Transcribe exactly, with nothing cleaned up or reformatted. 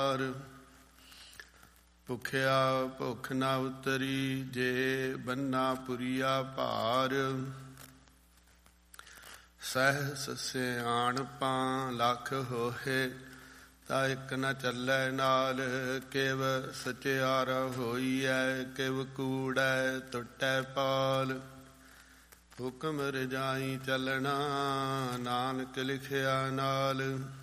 ਭੁਖਿਆ ਭੁੱਖ ਨਾ ਉਤਰੀ, ਜੇ ਬੰਨਾ ਪੁਰੀਆ ਭਾਰ। ਸਹਿਸ ਸਿਆਣਪਾਂ ਲੱਖ ਹੋਏ, ਤਾ ਇੱਕ ਨ ਚੱਲੈ ਨਾਲ। ਕਿਵ ਸਚਿਆਰਾ ਹੋਈਐ, ਕਿਵ ਕੂੜੈ ਟੁੱਟੈ ਪਾਲ। ਹੁਕਮ ਰਜਾਈ ਚੱਲਣਾ, ਨਾਨਕ ਲਿਖਿਆ ਨਾਲ।